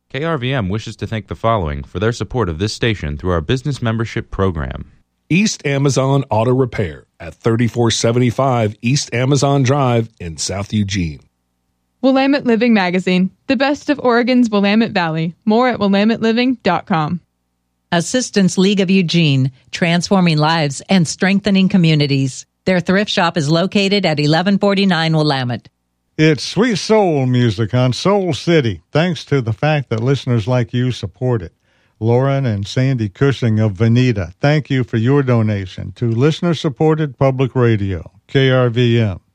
KRVM wishes to thank the following for their support of this station through our business membership program. East Amazon Auto Repair at 3475 East Amazon Drive in South Eugene. Willamette Living Magazine, the best of Oregon's Willamette Valley. More at willametteliving.com. Assistance League of Eugene, transforming lives and strengthening communities. Their thrift shop is located at 1149 Willamette. It's sweet soul music on Soul City, thanks to the fact that listeners like you support it. Lauren and Sandy Cushing of Veneta, thank you for your donation to listener-supported public radio, KRVM.